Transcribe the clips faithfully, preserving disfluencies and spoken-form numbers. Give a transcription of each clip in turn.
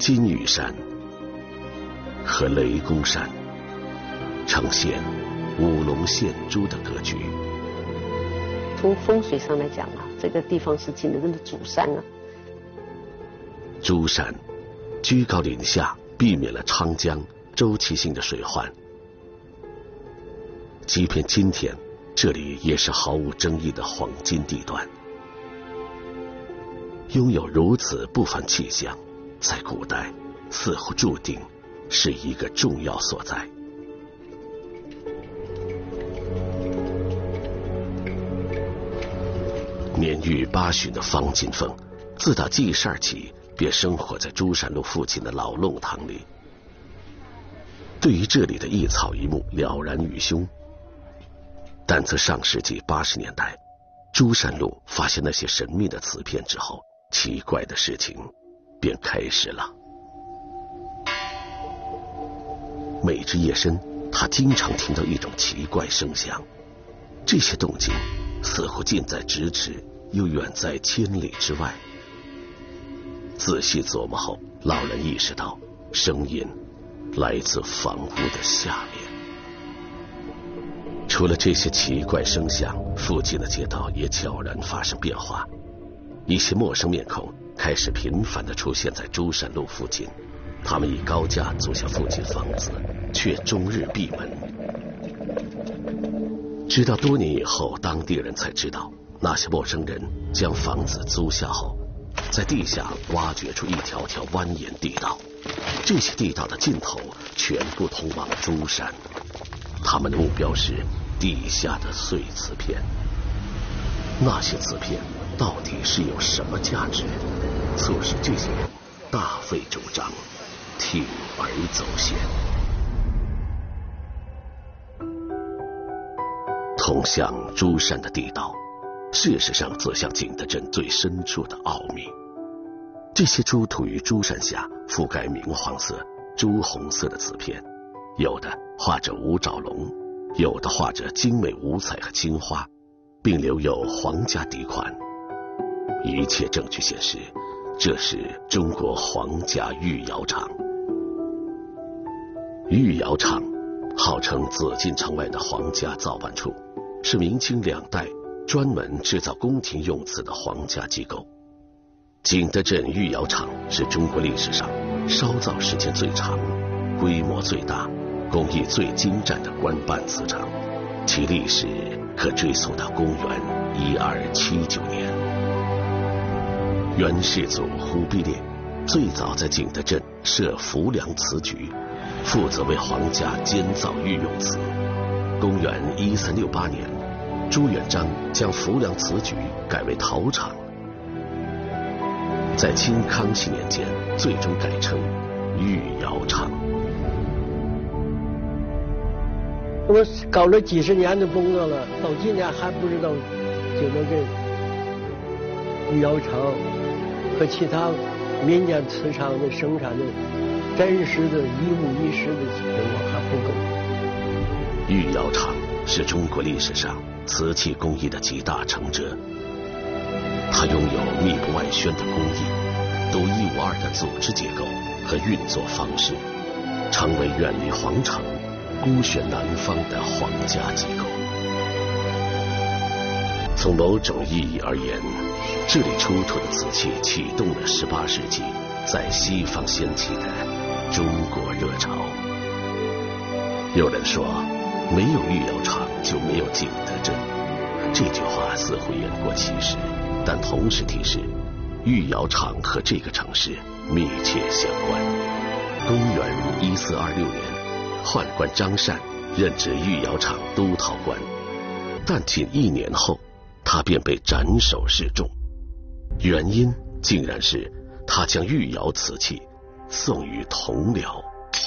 金玉山和雷公山呈现五龙献珠的格局。 从风水上来讲啊，这个地方是景德镇的主山啊。 珠山居高临下，避免了长江周期性的水患。即便今天，这里也是毫无争议的黄金地段。拥有如此不凡气象，在古代似乎注定是一个重要所在。年逾八旬的方金凤，自打记事儿起便生活在珠山路附近的老弄堂里。对于这里的一草一木了然于胸，但自上世纪八十年代珠山路发现那些神秘的瓷片之后，奇怪的事情便开始了。每至夜深，他经常听到一种奇怪声响，这些动静似乎近在咫尺，又远在千里之外。仔细琢磨后，老人意识到声音来自房屋的下面。除了这些奇怪声响，附近的街道也悄然发生变化，一些陌生面孔开始频繁地出现在珠山路附近，他们以高价租下附近房子，却终日闭门。直到多年以后，当地人才知道，那些陌生人将房子租下后，在地下挖掘出一条条蜿蜒地道，这些地道的尽头全部通往珠山。他们的目标是地下的碎瓷片。那些瓷片到底是有什么价值，促使这些人大费周章，铤而走险。通向珠山的地道，事实上走向景德镇最深处的奥秘。这些出土于珠山下，覆盖明黄色、朱红色的瓷片，有的画着五爪龙，有的画着精美五彩和青花，并留有皇家底款。一切证据显示，这是中国皇家御窑厂。御窑厂号称紫禁城外的皇家造办处，是明清两代专门制造宫廷用瓷的皇家机构。景德镇御窑厂是中国历史上烧造时间最长、规模最大、工艺最精湛的官办瓷厂，其历史可追溯到公元一二七九年。元世祖忽必烈最早在景德镇设浮梁瓷局，负责为皇家监造御用瓷。公元一三六八年，朱元璋将浮梁瓷局改为陶厂，在清康熙年间最终改称御窑厂。 我搞了几十年的工作了，到今天还不知道景德镇御窑厂和其他民间瓷厂的生产的真实的一五一十的情况还不够。 御窑厂是中国历史上瓷器工艺的集大成者，它拥有密不外宣的工艺、独一无二的组织结构和运作方式，成为远离皇城、孤悬南方的皇家机构。从某种意义而言，这里出土的瓷器启动了十八世纪在西方掀起的中国热潮。有人说，没有御窑厂就没有景德镇，这句话似乎言过其实，但同时提示御窑厂和这个城市密切相关。公元一四二六年，宦官张善任职御窑厂督陶官，但仅一年后他便被斩首示众，原因竟然是他将御窑瓷器送于同僚。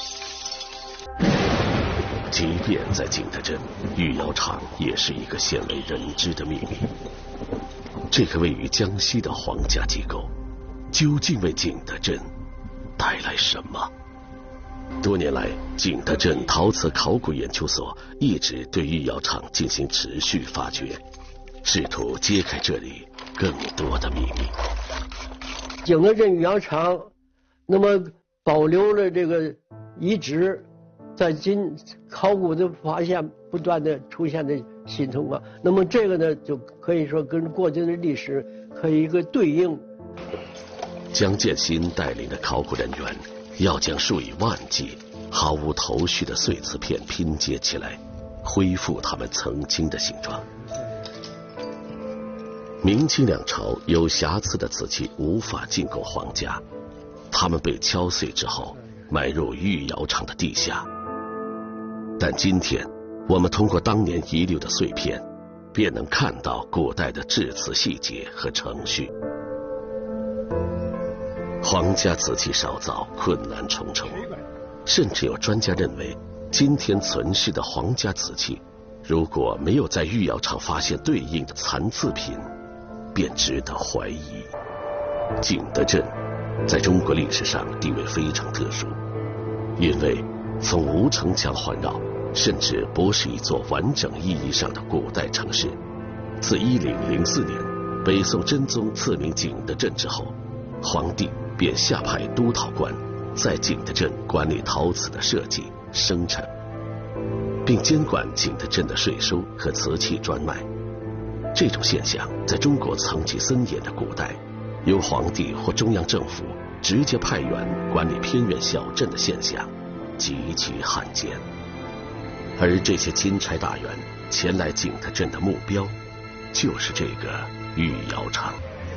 即便在景德镇，御窑厂也是一个鲜为人知的秘密。这个位于江西的皇家机构，究竟为景德镇带来什么？多年来，景德镇陶瓷考古研究所一直对御窑厂进行持续发掘，试图揭开这里更多的秘密。 景德镇御窑厂，那么保留了这个遗址，在今考古的发现不断的出现的新情况，那么这个呢就可以说跟过去的历史可以一个对应。 江建新带领的考古人员要将数以万计毫无头绪的碎瓷片拼接起来，恢复它们曾经的形状。明清两朝有瑕疵的瓷器无法进贡皇家，它们被敲碎之后埋入御窑厂的地下。但今天我们通过当年遗留的碎片，便能看到古代的制瓷细节和程序。皇家瓷器烧造困难重重，甚至有专家认为，今天存世的皇家瓷器，如果没有在御窑厂发现对应的残次品，便值得怀疑。景德镇在中国历史上地位非常特殊，因为从无城墙环绕，甚至不是一座完整意义上的古代城市。自一零零四年北宋真宗赐名景德镇之后，皇帝便下派督陶官在景德镇管理陶瓷的设计、生产，并监管景德镇的税收和瓷器专卖。这种现象在中国层级森严的古代，由皇帝或中央政府直接派员管理偏远小镇的现象极其罕见。而这些钦差大员前来景德镇的目标，就是这个御窑厂。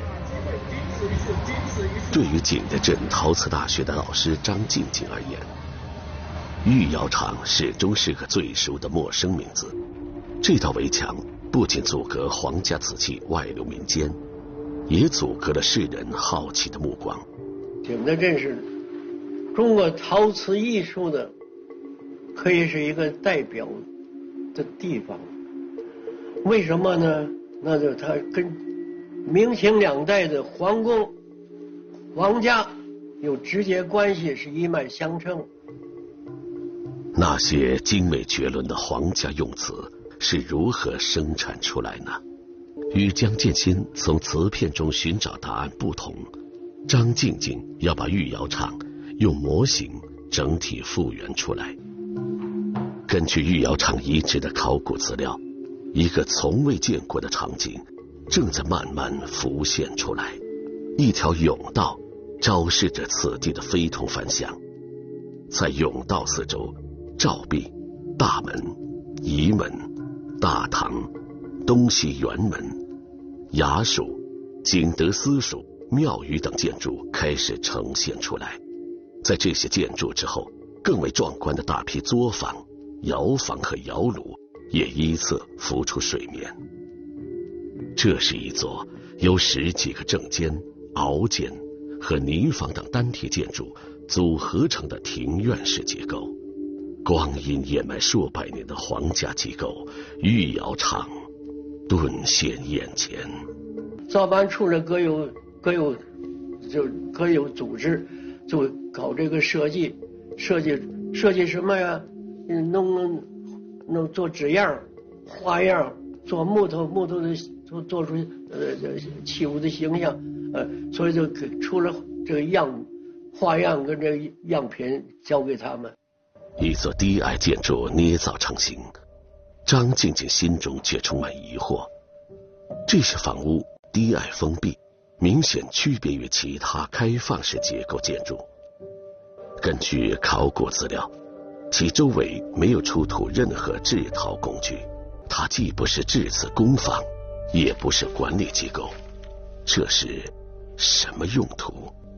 对于景德镇陶瓷大学的老师张静静而言，御窑厂始终是个最熟的陌生名字。这道围墙不仅阻隔皇家瓷器外流民间，也阻隔了世人好奇的目光。 景德镇是中国陶瓷艺术的可以是一个代表的地方。为什么呢？那就它跟明清两代的皇宫、皇家有直接关系，是一脉相承。 那些精美绝伦的皇家用瓷是如何生产出来呢？与江建新从瓷片中寻找答案不同，张静静要把御窑厂用模型整体复原出来。根据御窑厂遗址的考古资料，一个从未见过的场景正在慢慢浮现出来。一条甬道昭示着此地的非同凡响。在甬道四周，照壁、大门、仪门、大堂、东西园门、衙署、景德司署、庙宇等建筑开始呈现出来。在这些建筑之后，更为壮观的大批作坊、窑房和窑炉也依次浮出水面。这是一座由十几个正间、凹间和泥房等单体建筑组合成的庭院式结构。光阴掩埋数百年的皇家机构御窑厂顿现眼前。 造办处呢各有各有就各有组织，就搞这个设计，设计设计什么呀？弄弄做纸样、花样，做木头木头的做做出呃器物的形象，呃，所以就出了这个样花样跟这个样品交给他们。 一座低矮建筑捏造成型，张静静心中却充满疑惑。这些房屋低矮封闭，明显区别于其他开放式结构建筑。根据考古资料，其周围没有出土任何制陶工具，它既不是制瓷工坊，也不是管理机构，这是什么用途？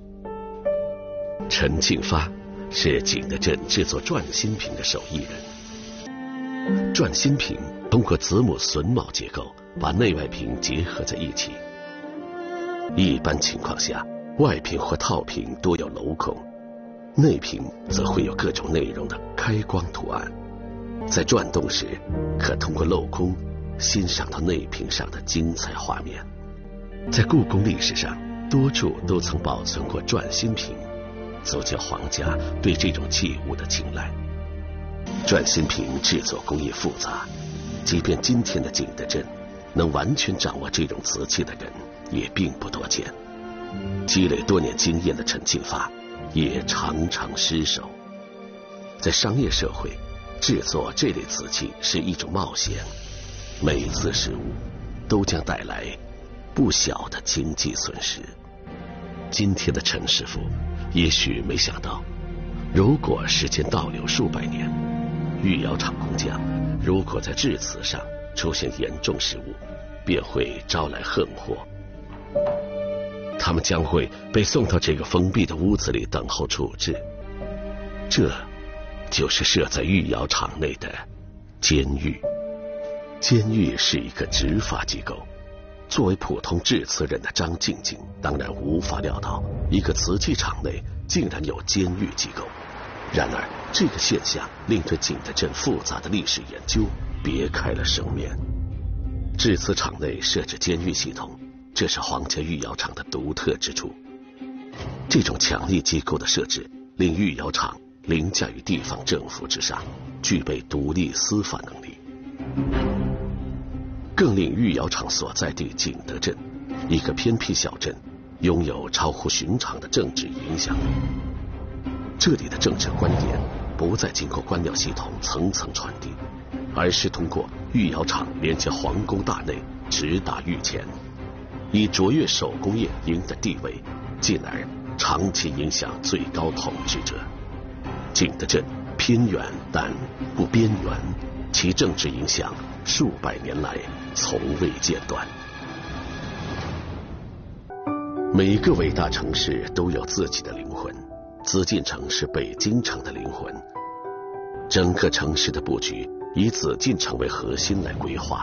陈庆发是景德镇制作转心瓶的手艺人。转心瓶通过子母榫卯结构把内外瓶结合在一起。一般情况下，外瓶或套瓶多有镂孔，内瓶则会有各种内容的开光图案。在转动时，可通过镂空欣赏到内瓶上的精彩画面。在故宫历史上，多处都曾保存过转心瓶，足见皇家对这种器物的青睐。转心瓶制作工艺复杂，即便今天的景德镇能完全掌握这种瓷器的人也并不多见。积累多年经验的陈庆发也常常失手。在商业社会，制作这类瓷器是一种冒险，每次失误都将带来不小的经济损失。今天的陈师傅也许没想到，如果时间倒流数百年，御窑厂工匠如果在制瓷上出现严重失误，便会招来横祸。他们将会被送到这个封闭的屋子里等候处置。这就是设在御窑厂内的监狱。监狱是一个执法机构。作为普通制瓷人的张静静当然无法料到，一个瓷器厂内竟然有监狱机构。然而这个现象令对景德镇复杂的历史研究别开了生面。制瓷厂内设置监狱系统，这是皇家御窑厂的独特之处。这种强力机构的设置令御窑厂凌驾于地方政府之上，具备独立司法能力。更令御窑厂所在地景德镇，一个偏僻小镇，拥有超乎寻常的政治影响力。这里的政治观点不再经过官僚系统层层传递，而是通过御窑厂连接皇宫大内，直达御前，以卓越手工业赢得地位，进而长期影响最高统治者。景德镇偏远但不边缘，其政治影响数百年来从未间断。每个伟大城市都有自己的灵魂，紫禁城是北京城的灵魂。整个城市的布局以紫禁城为核心来规划，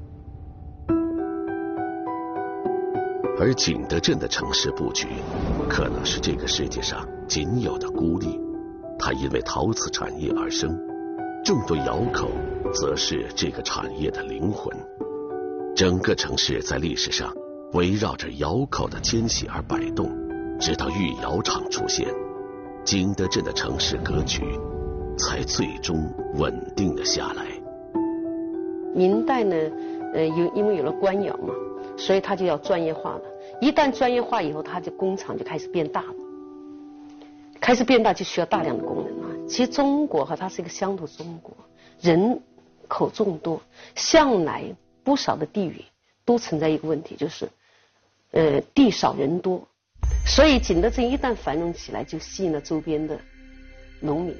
而景德镇的城市布局可能是这个世界上仅有的孤立。它因为陶瓷产业而生，众多窑口则是这个产业的灵魂。整个城市在历史上围绕着窑口的迁徙而摆动，直到御窑厂出现，景德镇的城市格局才最终稳定了下来。 明代呢，呃，有因为有了官窑嘛，所以它就要专业化了。一旦专业化以后，它就工厂就开始变大了，开始变大就需要大量的工人了。其实中国哈，它是一个乡土中国，人口众多，向来不少的地域都存在一个问题，就是呃地少人多，所以景德镇一旦繁荣起来，就吸引了周边的农民。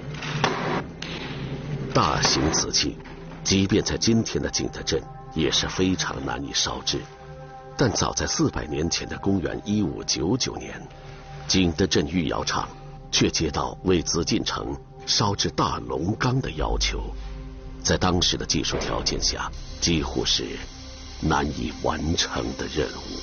大型瓷器即便在今天的景德镇也是非常难以烧制，但早在四百年前的公元一五九九年，景德镇御窑厂却接到为紫禁城烧制大龙缸的要求，在当时的技术条件下，几乎是难以完成的任务。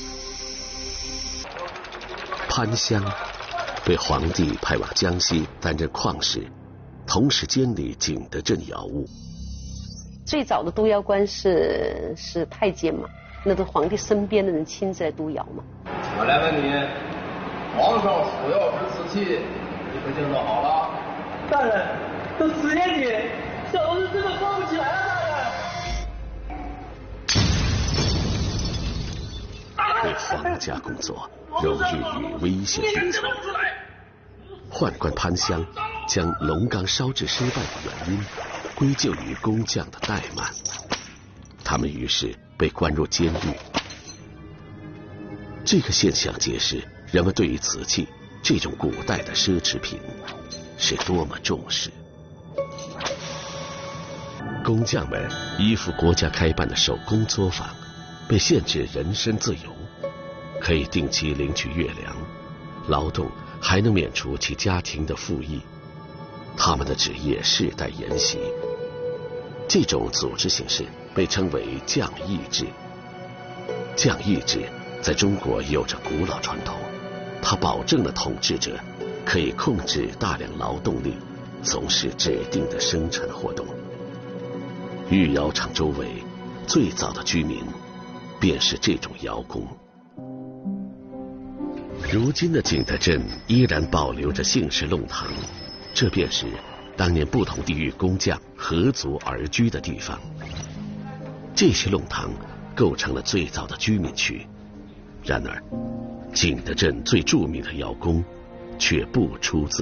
潘香被皇帝派往江西担任矿士，同时监理景德镇窑务。 最早的督窑官是是太监嘛，那都皇帝身边的人亲自来督窑嘛。 我来问你，皇上所要之瓷器，你可见到好了？ 大人，都十年前，小子真的放不起来了，大人。 为皇家工作，荣誉与危险并存。宦官潘香将龙缸烧制失败的原因归咎于工匠的怠慢，他们于是被关入监狱。这个现象揭示人们对于瓷器这种古代的奢侈品是多么重视。工匠们依附国家开办的手工作坊，被限制人身自由，可以定期领取月粮，劳动还能免除其家庭的赋役，他们的职业世代沿袭。这种组织形式被称为匠役制。匠役制在中国有着古老传统，它保证了统治者可以控制大量劳动力，从事指定的生产活动。御窑厂周围最早的居民便是这种窑工。如今的景德镇依然保留着姓氏弄堂，这便是当年不同地域工匠合族而居的地方。这些弄堂构成了最早的居民区。然而，景德镇最著名的窑工却不出自